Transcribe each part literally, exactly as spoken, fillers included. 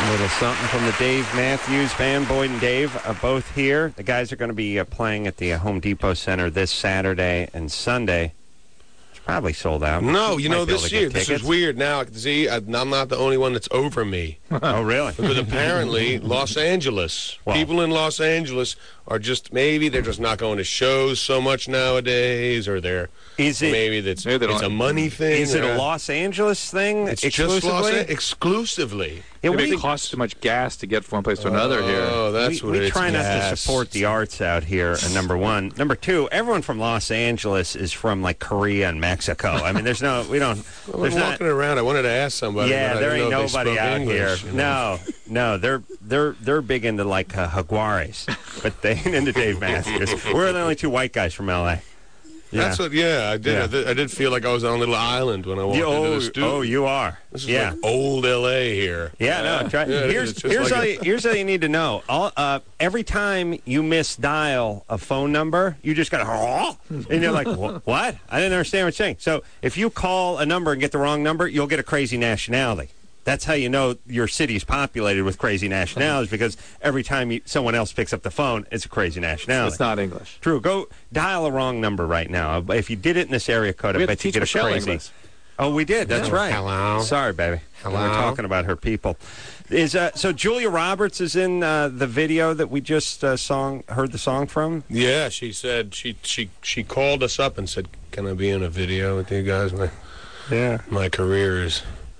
A little something from the Dave Matthews Band. Boyd and Dave are both here. The guys are going to be uh, playing at the uh, Home Depot Center this Saturday and Sunday. It's probably sold out. No, you Might know, be able this to get year, this tickets. is weird now. See, I- I'm not the only one that's over me. Oh, really? Because apparently, Los Angeles, Well. people in Los Angeles are just, maybe they're just not going to shows so much nowadays, or they're, Is it, maybe that's, Maybe they it's don't- a money thing. is it or- a Los Angeles thing It's exclusively? just Los Angeles, exclusively. Yeah, Maybe we, it costs too much gas to get from one place to another Oh, here. that's we, what we it's try not gas. to support the arts out here, uh, number one. Number two, everyone from Los Angeles is from, like, Korea and Mexico. I mean, there's no, we don't, I was there's not, walking around. I wanted to ask somebody. yeah, but I there didn't ain't know if they nobody spoke out English, here. you know? No, no, they're they're they're big into like uh, jaguares, but they ain't into Dave Matthews. We're the only two white guys from L A. Yeah. That's what. Yeah, I did. Yeah. I did. I did feel like I was on a little island when I walked You- into oh, the studio. oh, you are. This is Yeah. like old L A here. Yeah, no. Try, Yeah, it here's is. It's just here's like all a- you, here's all you need to know. All, uh, every time you misdial a phone number, you just got to, and you're like, "Wha- what? I didn't understand what you're saying. So if you call a number and get the wrong number, you'll get a crazy nationality. That's how you know your city's populated with crazy nationalities, because every time you, someone else picks up the phone, it's a crazy nationality. It's not English. True. Go dial a wrong number right now. If you did it in this area code, We I had to bet you teach get a Michelle crazy. English. Oh, we did. That's Yeah. right. Hello. Sorry, baby. Hello. We're talking about her people. Is uh, so Julia Roberts is in uh, the video that we just uh, song heard the song from. Yeah, she said she she she called us up and said, "Can I be in a video with you guys? My Yeah. my career is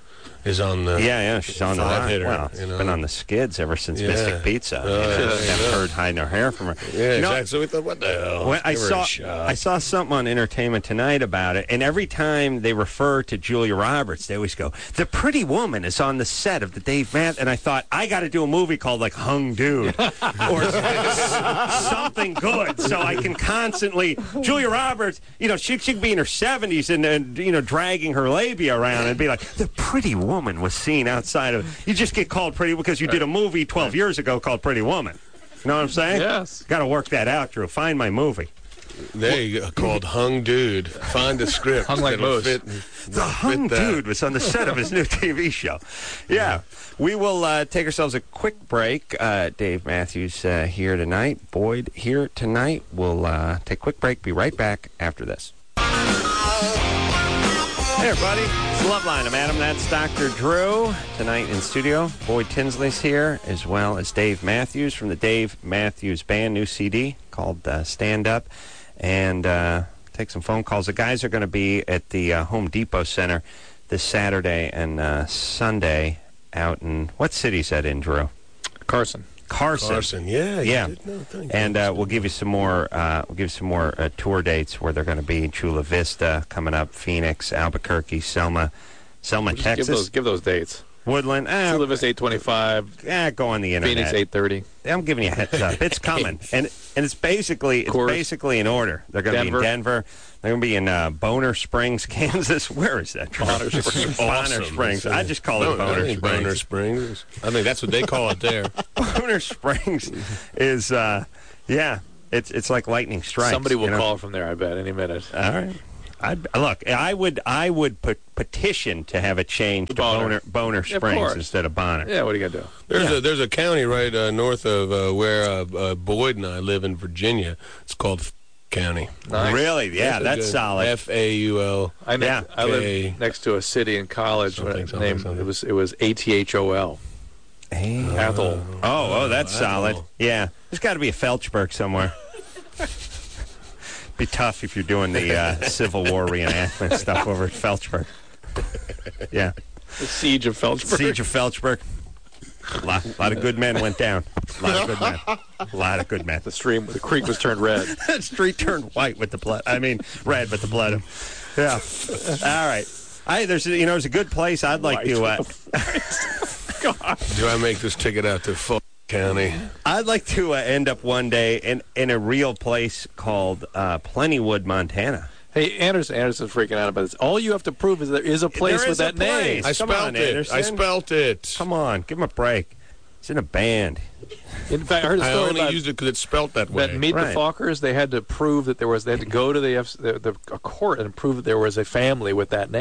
is on the Yeah, yeah, she's on the five line. hitter, Well, you it's know? been on the skids ever since Yeah. Mystic Pizza. Oh, You know, yeah, haven't yeah. heard hide no hair from her. Yeah, You know, exactly. So we thought, what the hell? When I Give her a saw shot. I saw something on Entertainment Tonight about it, and every time they refer to Julia Roberts, they always go, "The pretty woman is on the set of the Dave Matt." And I thought, I got to do a movie called like Hung Dude or s- something good, so I can constantly Julia Roberts. You know, she should be in her seventies and, and you know dragging her labia around and be like, "The pretty woman was seen outside of." You just get called pretty because you did a movie twelve years ago called Pretty Woman. You know what I'm saying? Yes. Got to work that out, Drew. Find my movie. There you go, called Hung Dude. Find a script. Hung like that'll moose. fit- The Hung that. Dude was on the set of his new T V show. Yeah. We will uh, take ourselves a quick break. Uh, Dave Matthews uh, here tonight. Boyd here tonight. We'll uh, take a quick break. Be right back after this. Hey, everybody. It's Loveline. I'm Adam. That's Doctor Drew. Tonight in studio, Boyd Tinsley's here, as well as Dave Matthews from the Dave Matthews Band. New C D called uh, Stand Up. And uh, take some phone calls. The guys are going to be at the uh, Home Depot Center this Saturday and uh, Sunday out in, what city's that in, Drew? Carson. Carson. Carson, yeah, you Yeah. did know, thank you. And uh, we'll give you some more. Uh, we'll give you some more uh, tour dates where they're going to be. Chula Vista coming up, Phoenix, Albuquerque, Selma, Selma, Just Texas, Give those, give those dates. Woodland. Eh, Chula Vista eight twenty-five, eh, go on the internet. Phoenix eight thirty. I'm giving you a heads up. It's coming, and and it's basically it's Course. basically in order. They're going to be in Denver. Denver. They're going to be in uh, Boner Springs, Kansas. Where is that? Bonner Springs. Bonner Awesome. Springs. I just call it No, Boner that ain't Springs. Boner Springs. I think that's what they call it there. Boner Springs is, uh, yeah, it's it's like lightning strikes. Somebody will you know? call from there, I bet, any minute. All right. I'd, look, I would I would put, petition to have it changed to Bonner. Boner, Boner Yeah, of Springs course. instead of Bonner. Yeah, what are you going to do? There's Yeah. a there's a county right uh, north of uh, where uh, uh, Boyd and I live in Virginia. It's called F- County. Nice. Really? Yeah, that's solid. F A U L. I, ne- Yeah. I Okay. lived next to a city in college. Something, where- something, named, something. It was it was A T H O L. Hey. Athol. Oh, oh, that's Oh, solid. Athol. Yeah, there's got to be a Felchburg somewhere. Be tough if you're doing the uh, Civil War reenactment stuff over at Felchburg. Yeah, The Siege of Felchburg. Siege of Felchburg. A lot, lot of good men went down. A lot of good men. A lot of good men. The stream, the creek was turned red. That street turned white with the blood. I mean, red with the blood. Yeah. All right. I there's a, you know there's a good place I'd like White. to. Uh, God. Do I make this ticket out to F- County? I'd like to uh, end up one day in in a real place called uh, Plentywood, Montana. Hey, Anderson, Anderson's freaking out about this. All you have to prove is there is a place There with is a that name. place. I Come spelt on, it. Anderson. I spelt it. Come on, give him a break. He's in a band. In fact, I heard a I story only about used it because it's spelt that way. that Meet Right. the Fockers. They had to prove that there was. They had to go to the, F, the, the a court and prove that there was a family with that name.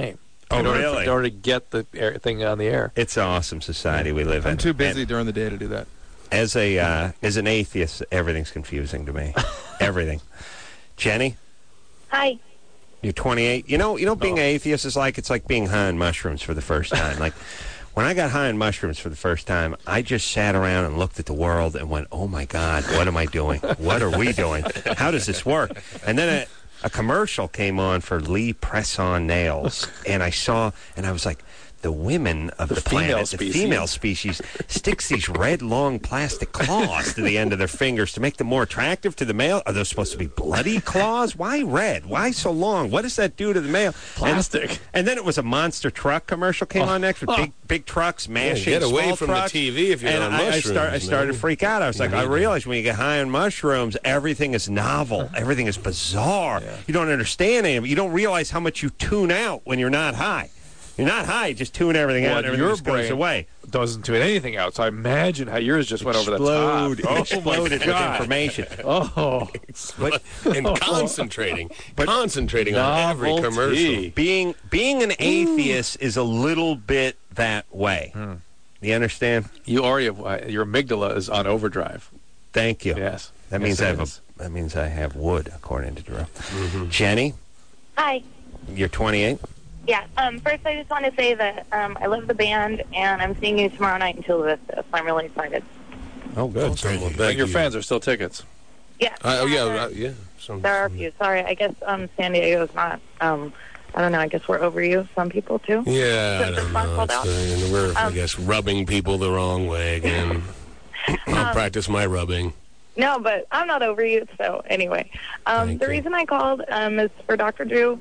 Oh, in order, for- really? in order to get the air, thing on the air. It's an awesome society we live in. I'm too busy And during the day to do that. as a uh, as an atheist, everything's confusing to me. Everything. Jenny, Hi. you're twenty-eight. You know, you know, being an atheist is like it's like being high on mushrooms for the first time. Like when I got high on mushrooms for the first time, I just sat around and looked at the world and went, "Oh my God, what am I doing? What are we doing? How does this work?" And then a, a commercial came on for Lee Press-On nails, and I saw, and I was like, the women of the, The female planet, species. the female species, sticks these red, long plastic claws to the end of their fingers to make them more attractive to the male. Are those supposed to be bloody claws? Why red? Why so long? What does that do to the male? Plastic. And, and then it was a monster truck commercial came on next with big, big trucks mashing get away small from the trucks. T V if you're and on I, I, mushrooms, start, I started man. to freak out. I was like, I realized when you get high on mushrooms, everything is novel. Everything is bizarre. You don't understand it. You don't realize how much you tune out when you're not high. You're not high, you just tune everything Well, out and everything your just goes brain away. doesn't tune anything out. So I imagine how yours just went over the Explode, top. Oh, exploded my with God. information. Oh, But and concentrating, concentrating on every Novelty. commercial. being being an atheist is a little bit that way. You understand? you already have, uh, your amygdala is on overdrive. Thank you. Yes. That Yes, means it I have is. a, that means I have wood, according to Drew. Jenny, Hi. you're twenty-eight. Yeah. Um, first, I just want to say that um, I love the band, and I'm seeing you tomorrow night in Chula Vista, so I'm really excited. Oh, good. Awesome. Well, And thank your you. fans are still tickets. Yeah. Uh, oh yeah, there- uh, yeah. Some, There are a few. Sorry, I guess um, San Diego's not. Um, I don't know. I guess we're over you. Some people too. Yeah, I Since don't this song know. sold out. It's, uh, we're, I Um, guess, rubbing people the wrong way again. I'll practice my rubbing. No, but I'm not over you. So anyway, um, Thank the you. reason I called um, is for Doctor Drew.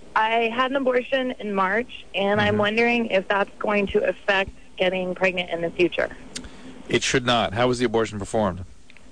I had an abortion in March, and I'm wondering if that's going to affect getting pregnant in the future. It should not. How was the abortion performed?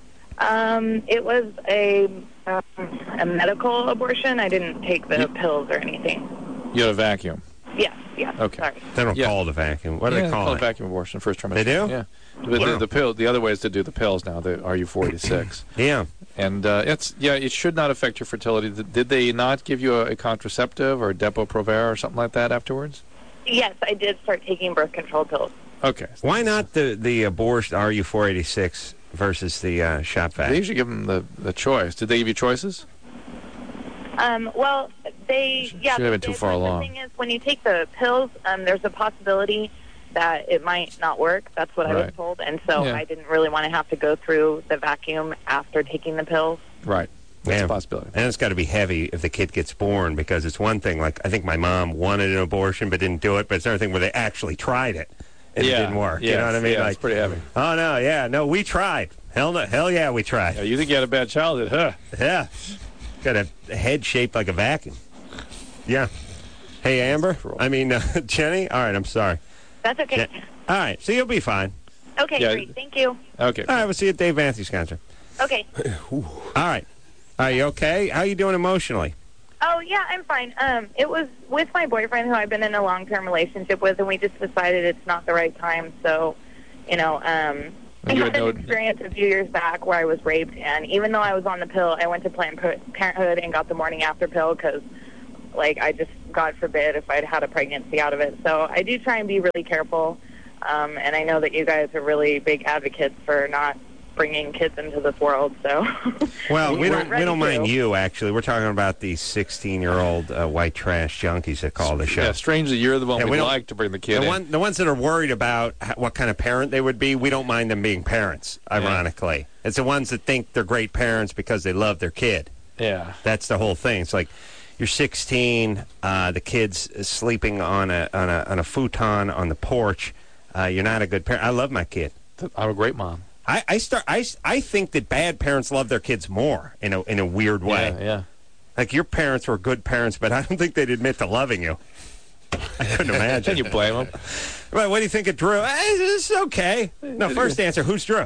Um, it was a um, a medical abortion. I didn't take the pills or anything. You had a vacuum. Yes, yes. Okay. Sorry. They don't Yeah. call it a vacuum. What do yeah, they call call it? it vacuum abortion, first trimester. They do? Yeah. The, Wow. the, the pill. The other way is to do the pills now. The R U forty-six. Yeah. And uh, it's yeah, it should not affect your fertility. Did did they not give you a, a contraceptive or Depo-Provera or something like that afterwards? Yes, I did start taking birth control pills. Okay. Why not the, the abortion R U four eighty-six versus the uh, shop They vac? usually give them the, the choice. Did they give you choices? Um, well, they Sh- yeah. should have been they- too far the along. thing is, when you take the pills, um, there's a possibility that it might not work. That's what I was Right. told, and so Yeah. I didn't really want to have to go through the vacuum after taking the pills. Right. That's Yeah. a possibility. And it's got to be heavy if the kid gets born, because it's one thing, like, I think my mom wanted an abortion but didn't do it, but it's another thing where they actually tried it and yeah. it didn't work. Yeah. You know what I mean? Yeah, like, it's pretty heavy. oh, no, yeah, no, we tried. Hell no, hell yeah, we tried. Yeah, you think you had a bad childhood, huh? Yeah. Got a head shaped like a vacuum. Yeah. Hey, Amber. I mean, uh, Jenny. All right, I'm sorry. That's okay. Je- All right, so you'll be fine. Okay, Yeah. great. Thank you. Okay. All right, we'll see you at Dave Matthews concert. Okay. All right. Are you okay? How you doing emotionally? Oh, yeah, I'm fine. Um, it was with my boyfriend who I've been in a long-term relationship with, and we just decided it's not the right time. So, you know, um, I You had had an no- experience a few years back where I was raped, and even though I was on the pill, I went to Planned Parenthood and got the morning after pill because, like, I just, God forbid, if I'd had a pregnancy out of it. So I do try and be really careful, um, and I know that you guys are really big advocates for not bringing kids into this world, so... Well, we We're don't we ready don't mind to. you, actually. We're talking about these sixteen-year-old uh, white trash junkies that call the show. Yeah, strangely, you're the one Yeah, we we'd don't- like to bring the kid The, in. one, the ones that are worried about h- what kind of parent they would be, we don't mind them being parents, ironically. It's the ones that think they're great parents because they love their kid. Yeah. That's the whole thing. It's like you're sixteen, uh, the kid's sleeping on a, on a on a futon on the porch. Uh, you're not a good parent. I love my kid. I'm a great mom. I, I start. I, I think that bad parents love their kids more in a in a weird way. Yeah, yeah. Like your parents were good parents, but I don't think they'd admit to loving you. I couldn't imagine. Can you blame them? Well, what do you think of Drew? Eh, it's okay. No, first answer, who's Drew?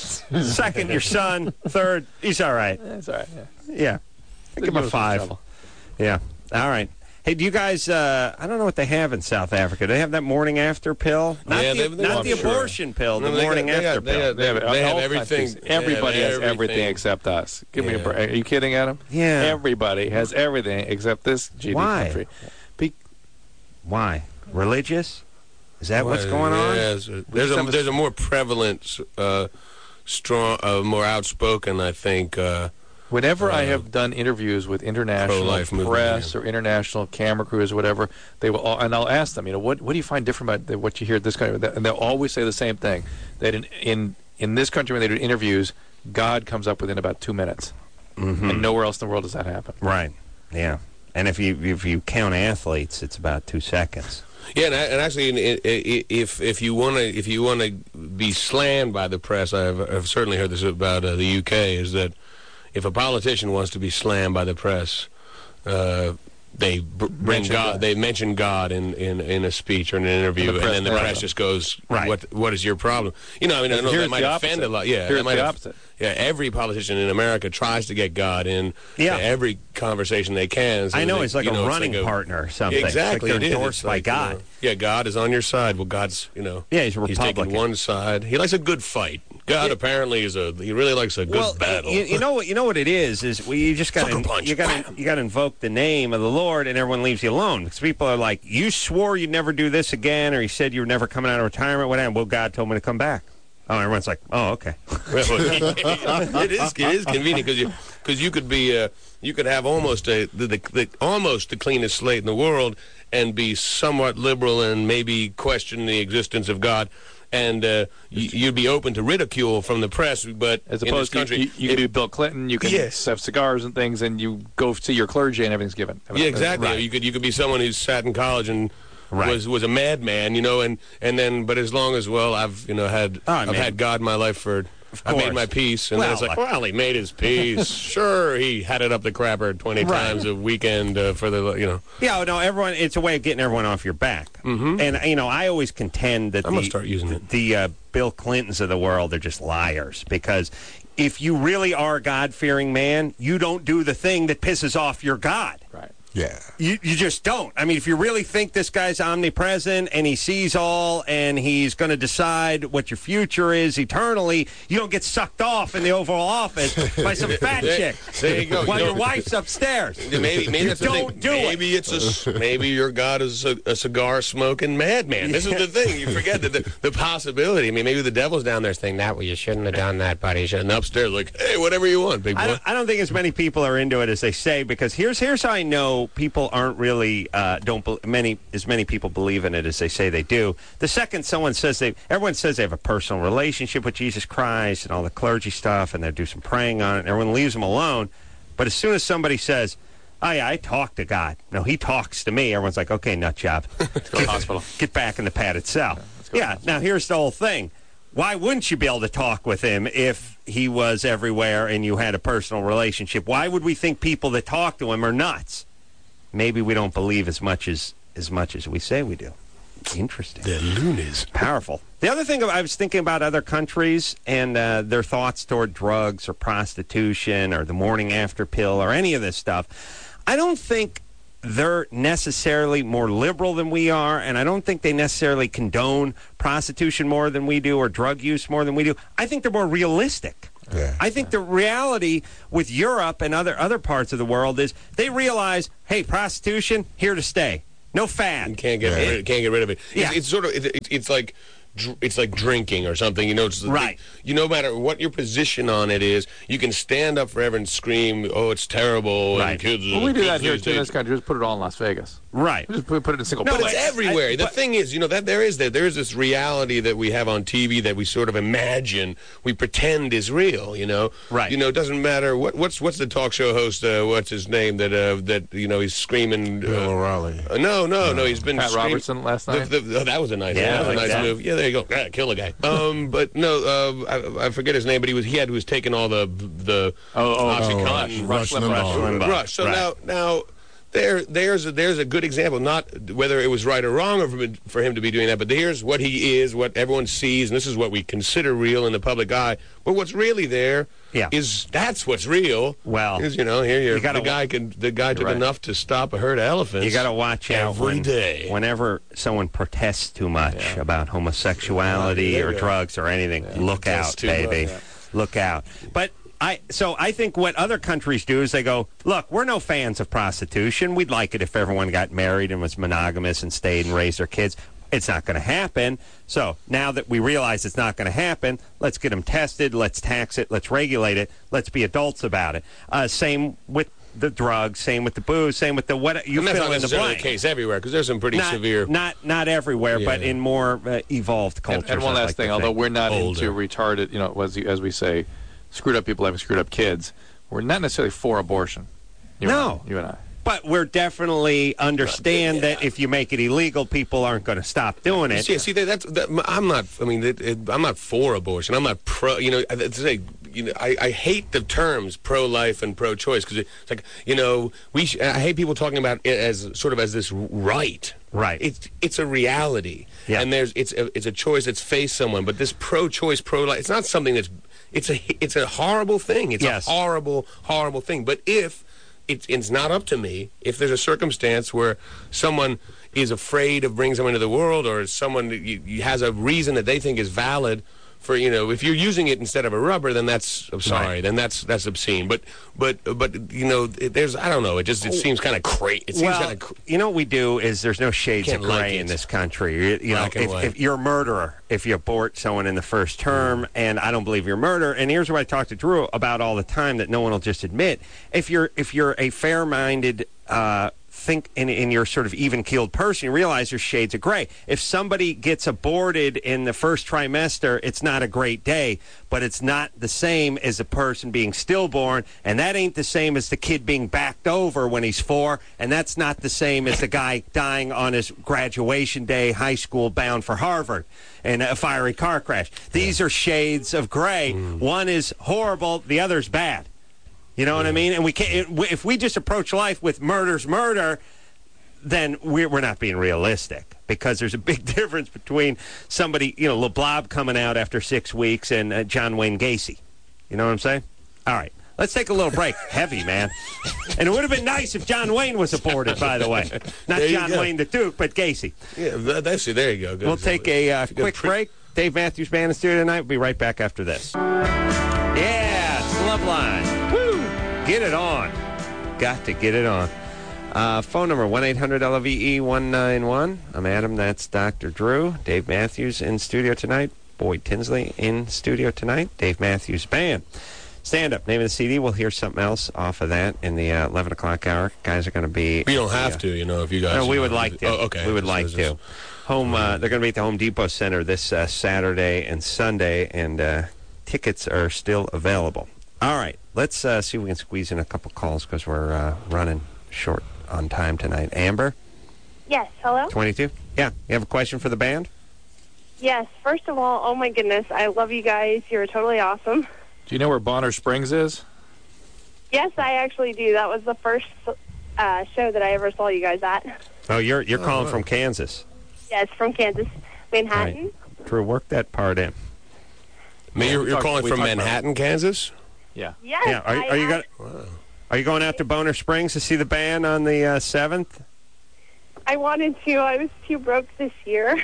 Second, your son. Third, he's all right. It's all right. Yeah. Yeah. Give him a five. Yeah. All right. Hey, do you guys, uh, I don't know what they have in South Africa. Do they have that morning after pill? Not Yeah, the, they- they- not I'm the sure. abortion pill, the No, they morning got- they after got- they pill. got- They have, they have all everything. countries. Everybody They have has everything everything. except us. Give me a Yeah. break. Are you kidding, Adam? Yeah. Everybody has everything except this G D Why? country. Be- Why? Religious? Is that what's going on? Yes. There's a there's a more prevalent, uh, strong, uh, more outspoken, I think. Uh, Whenever uh, I have done interviews with international pro-life movement, press yeah. or international camera crews or whatever, they will, all, and I'll ask them, you know, what what do you find different about the, what you hear at this country? And they'll always say the same thing, that in in, in this country when they do interviews, God comes up within about two minutes, Mm-hmm. and nowhere else in the world does that happen. Right. Yeah. And if you if you count athletes, it's about two seconds. Yeah, and, and actually, if if you want to if you want to be slammed by the press, I've, I've certainly heard this about uh, the U K. Is that if a politician wants to be slammed by the press, uh, they br- bring Mention God, God. they mention God in, in, in a speech or in an interview, And and, the press- then the yeah. press just goes, Right. "What what is your problem?" You know, I mean, I know Here's that might the offend opposite. a lot. Yeah, Here's that might the off- opposite. Yeah, every politician in America tries to get God in Yeah. to every conversation they can. so I know they- it's like you a know, running like a- partner or something. Exactly, It's it like they're is. endorsed It's by like, you God. know, yeah, God is on your side. Well, God's, you know, Yeah, he's a he's taking Republican. one side. He likes a good fight. God Yeah. apparently is a. He really likes a good well, battle. You, you know what? You know what it is? Is well, you just got Sucker to punch. you got to you got to invoke the name of the Lord, and everyone leaves you alone because people are like, "You swore you'd never do this again," or "You said you were never coming out of retirement." What happened? Well, God told me to come back. Oh, everyone's like, "Oh, okay." it is. It is convenient because you because you could be uh, you could have almost a the, the, the almost the cleanest slate in the world and be somewhat liberal and maybe question the existence of God. And uh, y- you'd be open to ridicule from the press, but As in this opposed to, country, you, you can it- do Bill Clinton, you can Yes. have cigars and things, and you go see your clergy and everything's given. Yeah, exactly. Right. You could you could be someone who sat in college and Right. was was a madman, you know, and and then but as long as well, I've you know had Oh, I I've mean- had God in my life for. I made course. my peace, and then it's Well, like, I- well, he made his peace. Sure, he had it up the crapper twenty Right. times a weekend uh, for the, you know. Yeah, no, everyone. It's a way of getting everyone off your back. Mm-hmm. And you know, I always contend that I'm the gonna start using it. the uh, Bill Clintons of the world are just liars because if you really are a God-fearing man, you don't do the thing that pisses off your God. Right. Yeah. You, you just don't. I mean, if you really think this guy's omnipresent and he sees all and he's going to decide what your future is eternally, you don't get sucked off in the Oval Office by some fat There- chick there you go. while You your don't- wife's upstairs. Maybe, maybe You that's the don't thing. do it. maybe it's a s- maybe your God is a, a cigar smoking madman. This is the thing. You forget that the, the possibility. I mean, maybe the devil's down there saying that. Well, you shouldn't have done that, buddy. You shouldn't. Upstairs, like, hey, whatever you want, big boy. I don't, I don't think as many people are into it as they say because here's here's how I know people aren't really uh, don't be, many as many people believe in it as they say they do. The second someone says they everyone says they have a personal relationship with Jesus Christ and all the clergy stuff and they do some praying on it and everyone leaves them alone. But as soon as somebody says, "Oh yeah, I talk to God," no, he talks to me. Everyone's like, "Okay, nut job, Let's go to the hospital. get back in the padded cell." let's go to Yeah. Now here's the whole thing. Why wouldn't you be able to talk with him if he was everywhere and you had a personal relationship? Why would we think people that talk to him are nuts? Maybe we don't believe as much as as much as we say we do. Interesting. They're loonies. Powerful. The other thing I was thinking about other countries and uh, their thoughts toward drugs or prostitution or the morning after pill or any of this stuff. I don't think they're necessarily more liberal than we are, and I don't think they necessarily condone prostitution more than we do or drug use more than we do. I think they're more realistic. Yeah. I think the reality with Europe and other other parts of the world is they realize, hey, prostitution, here to stay. No fad. You can't get Yeah. rid, can't get rid of it. It's, Yeah. it's sort of it, it's like dr- it's like drinking or something. You know, it's the- Right. You no matter what your position on it is, you can stand up forever and scream, "Oh, it's terrible!" Right. And kids, Well, we do kids that here these too in days- this country. Just put it all in Las Vegas. Right. Just put, put it in a single No, But place. it's I- everywhere. I- the but- thing is, you know, that there is that there is this reality that we have on T V that we sort of imagine, we pretend is real. You know, Right. You know, it doesn't matter what what's what's the talk show host? Uh, what's his name? That uh, that you know he's screaming. Bill Uh, O'Reilly. uh, no, no, no. He's been Pat scream- Robertson last The- night. the- the- that was a nice, Yeah, that was I a like nice that. move. Yeah, there you go. Yeah, kill a guy. Um, but no, uh, I, I forget his name, but he was he had was taking all the the Oh, oh, OxyContin. Rush Rush Limbaugh. Limbaugh. Rush. So Right. now, now there, there's a, there's a good example. Not whether it was right or wrong for him, for him to be doing that, but here's what he is, what everyone sees, and this is what we consider real in the public eye. But what's really there Yeah. is that's what's real. Well, is you know here you're, you gotta the guy can the guy took right. enough to stop a herd of elephants. You got to watch out every when, day. whenever someone protests too much Yeah. about homosexuality There or you go. drugs or anything. Look Protest out, too baby. much. Look out. But I so I think what other countries do is they go, look, we're no fans of prostitution. We'd like it if everyone got married and was monogamous and stayed and raised their kids. It's not going to happen. So now that we realize it's not going to happen, let's get them tested. Let's tax it. Let's regulate it. Let's be adults about it. Uh, same with the drugs. Same with the booze. Same with the what you and that's fill not in the necessarily blank. the case everywhere because there's some pretty Not, severe. not not everywhere, Yeah. but in more uh, evolved cultures. And, and one I'd last like thing, to although think. we're not Older. into retarded, you know, as, as we say, screwed up people having screwed up kids, we're not necessarily for abortion. You No. and I, you and I. But we're definitely understand that if you make it illegal, people aren't going to stop doing it. See, see that, that's that, I'm not. I mean, it, it, I'm not for abortion. I'm not pro. You know, I- to say, you know, I, I hate the terms pro-life and pro-choice because it's like, you know, we. Sh- I hate people talking about it as sort of as this right. Right. It's it's a reality, Yeah. and there's it's a, it's a choice that's faced someone. But this pro-choice, pro-life, it's not something that's. It's a it's a horrible thing. It's Yes. a horrible, horrible thing. But if it's it's not up to me, if there's a circumstance where someone is afraid of bringing someone into the world, or someone you, you has a reason that they think is valid for, you know, if you're using it instead of a rubber, then that's I'm sorry, Right. then that's that's obscene. But but but you know, it, there's I don't know. It just it seems kind of crazy. It seems Well, kind of. Cr- you know what we do is there's no shades of Can't like gray it. in this country. You, you know, Black and if, white. if you're a murderer, if you abort someone in the first term, and I don't believe you're a murderer. And here's what I talk to Drew about all the time that no one will just admit: if you're if you're a fair-minded. Uh, think in, in your sort of even-keeled person, you realize there's shades of gray. If somebody gets aborted in the first trimester, it's not a great day, but it's not the same as a person being stillborn, and that ain't the same as the kid being backed over when he's four, and that's not the same as the guy dying on his graduation day, high school, bound for Harvard in a fiery car crash. These are shades of gray. One is horrible, the other's bad. You know what I mean? And we can't. If we just approach life with murder's murder, then we're we're not being realistic because there's a big difference between somebody, you know, LeBlob coming out after six weeks and uh, John Wayne Gacy. You know what I'm saying? All right, let's take a little break. Heavy, man. And it would have been nice if John Wayne was aborted, by the way. Not There you John go. Wayne the Duke, but Gacy. yeah, that, that's it. There you go. Good. We'll take a uh, Good quick pre- break. Dave Matthews Band in the studio tonight. We'll be right back after this. Yeah, Slub Line. Woo! Get it on. Got to get it on. Uh, phone number one eight hundred L V E one nine one. I'm Adam. That's Doctor Drew. Dave Matthews in studio tonight. Boyd Tinsley in studio tonight. Dave Matthews Band. Stand Up. Name of the C D. We'll hear something else off of that in the uh, eleven o'clock hour. Guys are going to be... We don't at the, have uh, to, you know, if you guys. No, we you would know, like to. Oh, okay. We would So like it's to. just- Home. Uh, they're going to be at the Home Depot Center this uh, Saturday and Sunday, and uh, tickets are still available. All right, let's uh, see if we can squeeze in a couple calls because we're uh, running short on time tonight. Amber, Yes, hello? twenty-two. Yeah, you have a question for the band? Yes, first of all, oh my goodness, I love you guys. You're totally awesome. Do you know where Bonner Springs is? Yes, I actually do. That was the first uh, show that I ever saw you guys at. Oh, you're you're calling from Kansas. Yes, from Kansas, Manhattan. Drew, work that part in. I mean, you're, we you're talked- calling we from talked about Manhattan, Kansas? Yeah. Yes, Yeah, are, I are you act- going? Are you going out to Boner Springs to see the band on the uh, seventh? I wanted to. I was too broke this year.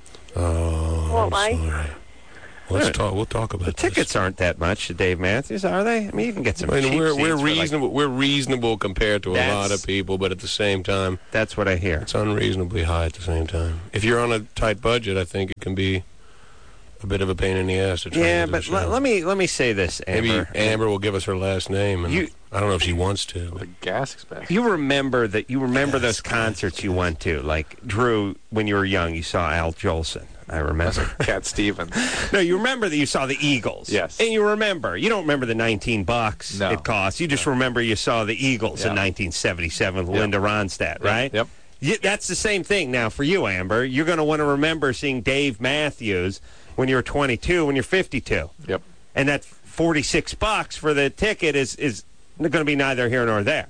Oh, Won't lie. I'm sorry. Let's Right. talk. We'll talk about The this. tickets aren't that much to Dave Matthews, are they? I mean, you can get some I mean, cheap we're seats we're for, like- reasonable. we're reasonable compared to a That's- lot of people, but at the same time, that's what I hear. it's unreasonably high. At the same time, if you're on a tight budget, I think it can be a bit of a pain in the ass to try. Yeah, and do a but show. let, let me let me say this, Maybe Amber. Amber will give us her last name, and You- I don't know if she wants to. The But gas expense. You remember that? You remember Yes, those concerts you went to, like Drew, when you were young. You saw Al Jolson. I remember. Cat Stevens. No, you remember that you saw the Eagles. Yes. And you remember. You don't remember the nineteen bucks No. it cost. You just remember you saw the Eagles in Yeah. nineteen seventy-seven with Yep. Linda Ronstadt, right? Yep. You, that's the same thing now for you, Amber. You're going to want to remember seeing Dave Matthews when you're twenty-two, when you're fifty-two. Yep. And that forty-six bucks for the ticket is, is going to be neither here nor there.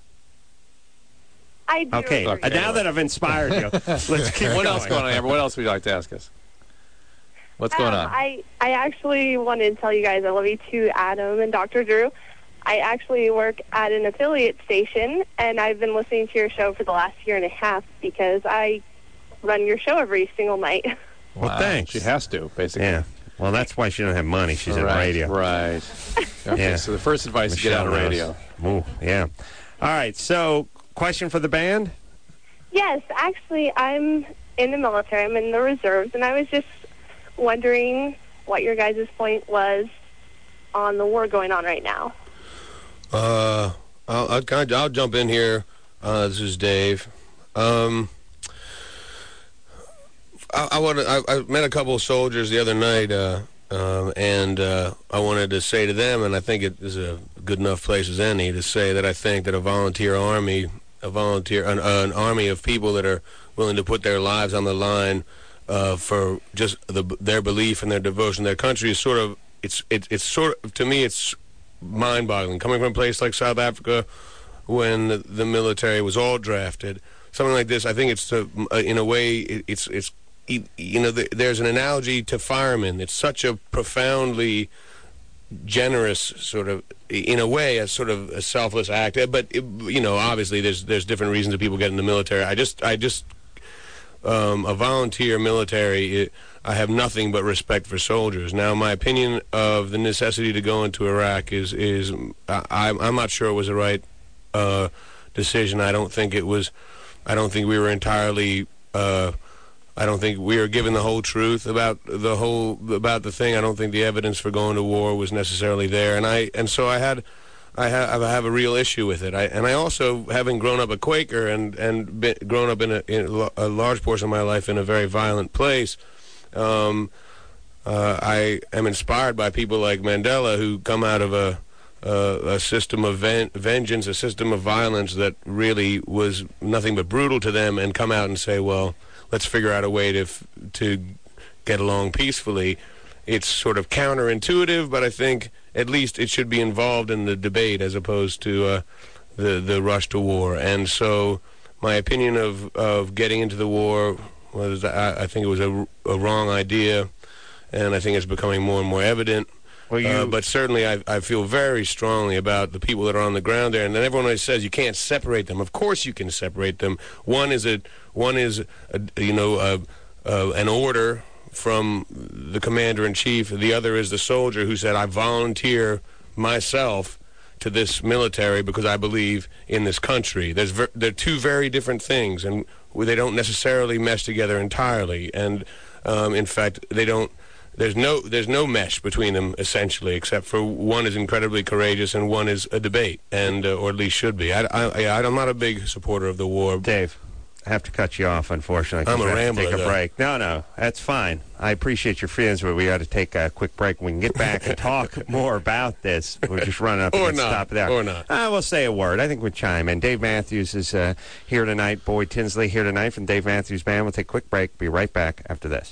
I do Okay, agree. uh, now that I've inspired you, let's keep What going. else going on, Amber? What else would you like to ask us? What's going Um, on? I, I actually wanted to tell you guys I love you too, Adam and Doctor Drew. I actually work at an affiliate station, and I've been listening to your show for the last year and a half because I run your show every single night. Well, Wow. thanks. She has to, basically. Yeah. Well, that's why she doesn't have money. She's right, in radio. Right. Okay, Yeah. so the first advice is get out of Michelle radio. knows. Ooh, yeah. All right, so question for the band? Yes, actually, I'm in the military. I'm in the reserves, and I was just wondering what your guys' point was on the war going on right now. Uh, I'll, I'll, kind of- I'll jump in here. Uh, this is Dave. Um, I, I, wanted, I, I met a couple of soldiers the other night, uh, um, and uh, I wanted to say to them, and I think it is a good enough place as any, to say that I think that a volunteer army, a volunteer, an, uh, an army of people that are willing to put their lives on the line uh, for just the, their belief and their devotion to their country is sort of, it's, it, it's sort of, to me, it's mind-boggling. Coming from a place like South Africa, when the, the military was all drafted, something like this, I think it's, to, uh, in a way, it, it's, it's, you know, the, there's an analogy to firemen. It's such a profoundly generous sort of, in a way, a sort of a selfless act. But it, you know, obviously, there's there's different reasons that people get in the military. I just, I just, um, a volunteer military. It, I have nothing but respect for soldiers. Now, my opinion of the necessity to go into Iraq is is I, I'm not sure it was the right uh, decision. I don't think it was. I don't think we were entirely. Uh, I don't think we were given the whole truth about the whole about the thing. I don't think the evidence for going to war was necessarily there, and I and so I had, I have I have a real issue with it. I and I also, having grown up a Quaker and and been, grown up in a, in a large portion of my life in a very violent place, um, uh, I am inspired by people like Mandela, who come out of a uh, a system of ven vengeance, a system of violence that really was nothing but brutal to them, and come out and say, well, let's figure out a way to f to get along peacefully. It's sort of counterintuitive, but I think at least it should be involved in the debate as opposed to uh, the the rush to war. And so, my opinion of of getting into the war was, I, I think it was a, a wrong idea, and I think it's becoming more and more evident. Well, you, uh, but certainly, I, I feel very strongly about the people that are on the ground there. And then everyone always says you can't separate them. Of course, you can separate them. One is a one is a, you know a, a, an order from the commander in chief. The other is the soldier who said, "I volunteer myself to this military because I believe in this country." There's ver they're two very different things, and they don't necessarily mesh together entirely. And um, in fact, they don't. There's no there's no mesh between them, essentially, except for one is incredibly courageous and one is a debate, and uh, or at least should be. I, I, I'm not a big supporter of the war. Dave, I have to cut you off, unfortunately. I'm a we have rambler, to take a though. break. No, no, that's fine. I appreciate your feelings, but we got to take a quick break. We can get back and talk more about this. We're just running up Or against the not, top of there. or not. Uh, we'll say a word. I think we chime in. Dave Matthews is uh, here tonight. Boyd Tinsley here tonight from Dave Matthews Band. We'll take a quick break. Be right back after this.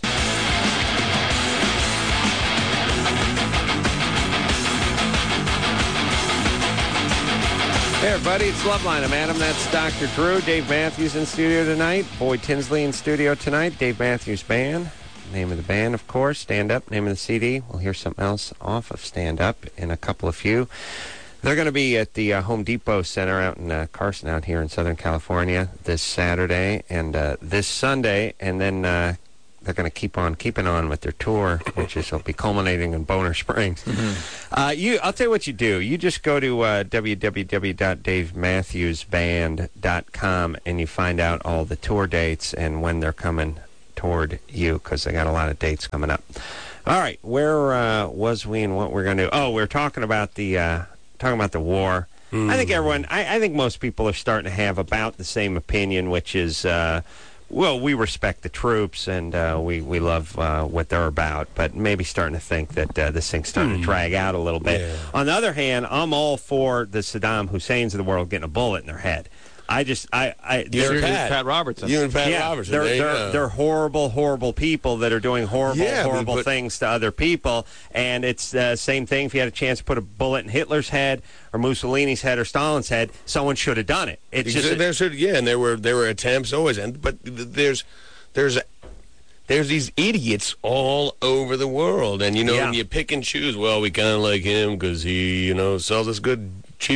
Hey everybody, it's Loveline. I'm Adam. That's Doctor Drew. Dave Matthews in studio tonight. Boyd Tinsley in studio tonight. Dave Matthews Band. Name of the band, of course. Stand Up. Name of the C D. We'll hear something else off of Stand Up in a couple of few. They're going to be at the uh, Home Depot Center out in uh, Carson, out here in Southern California, this Saturday and uh, this Sunday, and then uh, they're going to keep on keeping on with their tour, which is will be culminating in Boner Springs. Mm-hmm. uh, you, I'll tell you what you do. You just go to uh, w w w dot dave matthews band dot com and you find out all the tour dates and when they're coming toward you, because they got a lot of dates coming up. All right, where uh, was we and what we're going to do? Oh, we're talking about the uh, talking about the war. Mm. I think everyone, I, I think most people are starting to have about the same opinion, which is. Uh, Well, we respect the troops, and uh, we, we love uh, what they're about, but maybe starting to think that uh, this thing's starting mm. to drag out a little bit. Yeah. On the other hand, I'm all for the Saddam Husseins of the world getting a bullet in their head. I just, I, I, You're Pat. Pat. Pat Robertson. You and Pat yeah, Robertson. They're, there you they're, go. they're horrible, horrible people that are doing horrible, Yeah, horrible but- things to other people. And it's the uh, same thing. If you had a chance to put a bullet in Hitler's head or Mussolini's head or Stalin's head, someone should have done it. It's just a, there's yeah, and there were there were attempts always, and but there's there's there's these idiots all over the world, and you know, Yeah. when you pick and choose, well, we kind of like him because he you know sells us good cheap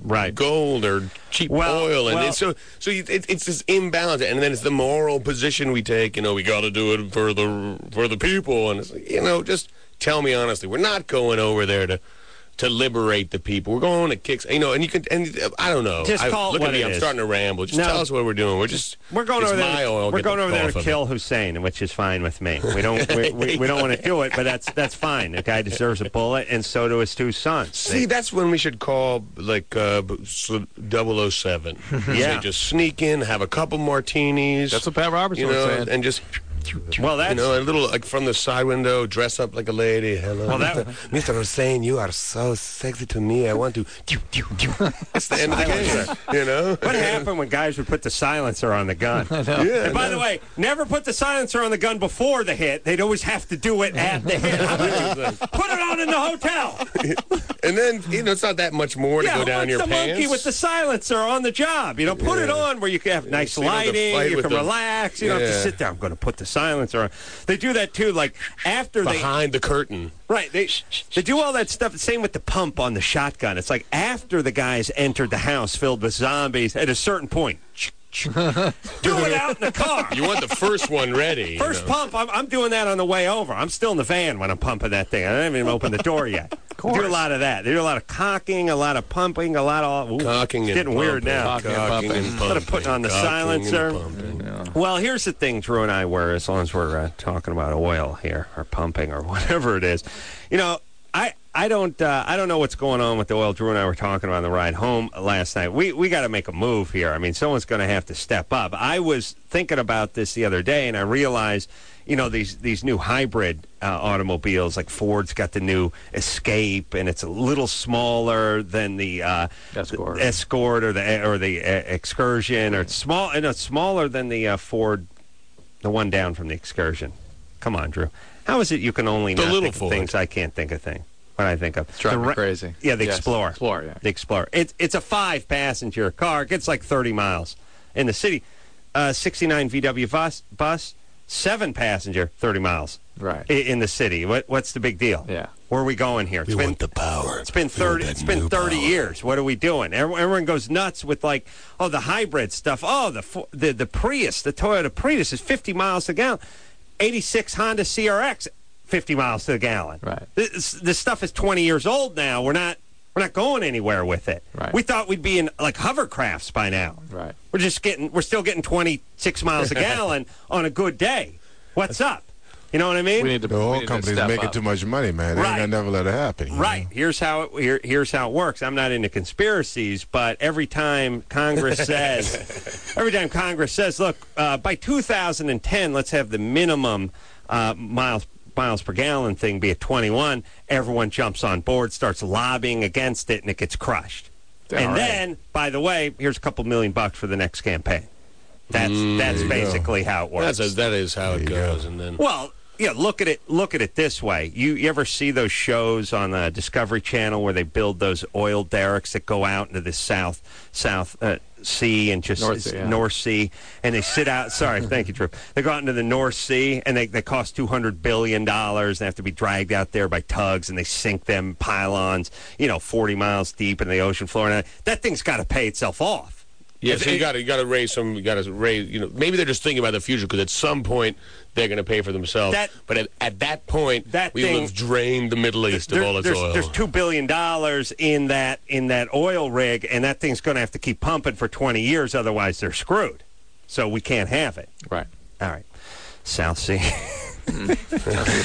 Right. gold or cheap Well, oil, and well- it's so so you, it, it's this imbalance, and then it's the moral position we take. You know, we got to do it for the for the people, and it's like, you know, just tell me honestly, we're not going over there to. To liberate the people, we're going to kick. You know, and you can. And uh, I don't know. Just I, call it look what at me. it I'm is. starting to ramble. Just No. tell us what we're doing. We're just. We're going it's over my there. oil. We're Get going the over there cough to of kill Hussein, which is fine with me. We don't. We, we, we don't want to do it, but that's that's fine. The guy deserves a bullet, and so do his two sons. See, They- that's when we should call, like, uh, double oh seven. Yeah. Say, just sneak in, have a couple martinis. That's what Pat Robertson you was know, saying. and just, well, that's you know, a little, like, from the side window, dress up like a lady. Hello. Well, that- Mister Hussein, you are so sexy to me. I want to... That's the end of the game, you know? what happened when guys would put the silencer on the gun. Yeah, And by no. the way, never put the silencer on the gun before the hit. They'd always have to do it at the hit. How about you put it on in the hotel? And then, you know, it's not that much more to Yeah, go who down wants your the pants. monkey with the silencer on the job? You know, put it on where you can have nice so you don't have to lighting, fight you with can the- relax. You don't have to Yeah. sit there. I'm going to put the silencer on. They do that too. Like after they Behind the curtain. right, they they do all that stuff. Same with the pump on the shotgun. It's like after the guys entered the house filled with zombies. At a certain point, do it out in the car. You want the first one ready. First you know? pump, I'm, I'm doing that on the way over. I'm still in the van when I'm pumping that thing. I haven't even opened the door yet. They do a lot of that. They do a lot of cocking, a lot of pumping, a lot of... Ooh, Cocking it's and getting weird pumping. now. Cocking and Cocking pumping. and Instead of putting on the Cocking and silencer. pumping. Well, here's the thing Drew and I were, as long as we're uh, talking about oil here, or pumping, or whatever it is. You know, I... I don't. Uh, I don't know what's going on with the oil. Drew and I were talking about on the ride home last night. We we got to make a move here. I mean, someone's going to have to step up. I was thinking about this the other day, and I realized, you know, these these new hybrid uh, automobiles, like Ford's got the new Escape, and it's a little smaller than the uh, Escort. the Escort or the or the uh, Excursion, or it's small. And it's smaller than the uh, Ford, the one down from the Excursion. Come on, Drew. How is it you can only The not little think of Ford. things I can't think of things? What I think of. It's driving The me re- crazy. Yeah, the Yes, Explorer. Explorer, yeah. The Explorer. It's it's a five passenger car. It gets like thirty miles in the city. Uh, sixty-nine V W bus, bus, seven passenger, thirty miles Right. i- in the city. What what's the big deal? Yeah. Where are we going here? It's We been want the power. it's been thirty. It's been thirty years. What are we doing? Everyone, everyone goes nuts with like, oh, the hybrid stuff. Oh, the Fo- the the Prius, the Toyota Prius is fifty miles a gallon. eighty-six Honda C R X, fifty miles to the gallon. Right. This, this stuff is twenty years old now. We're not we're not going anywhere with it. Right. We thought we'd be in like hovercrafts by now. Right. We're just getting we're still getting twenty-six miles a gallon on a good day. What's up? You know what I mean? We need to. The we oil need to company's step making up. too much money, man. They Right. ain't gonna never let it happen. you Right. know? Here's how it here, here's how it works. I'm not into conspiracies, but every time Congress says, every time Congress says, look, uh, by two thousand ten, let's have the minimum uh, miles miles per gallon thing be at twenty-one. Everyone jumps on board, starts lobbying against it, and it gets crushed. Yeah, and all right. then, by the way, here's a couple million bucks for the next campaign. That's that's you basically how it works. That's a, that is how it you goes. go. And then Well, yeah, look at it. Look at it this way. You, you ever see those shows on the Discovery Channel where they build those oil derricks that go out into the South South uh, Sea and just North Sea, yeah. North Sea, and they sit out. Sorry, thank you, Drew. They go out into the North Sea and they, they cost two hundred billion dollars. They have to be dragged out there by tugs, and they sink them pylons, you know, forty miles deep in the ocean floor. And that thing's got to pay itself off. yeah, If so you it- got to you got to raise some. You got to raise. You know, maybe they're just thinking about the future because at some point they're going to pay for themselves. That- but at, at that point, That we thing- will have drained the Middle East There- of all its there's, oil. there's two billion dollars in that in that oil rig, and that thing's going to have to keep pumping for twenty years. Otherwise, they're screwed. So we can't have it. Right. All right, South Sea.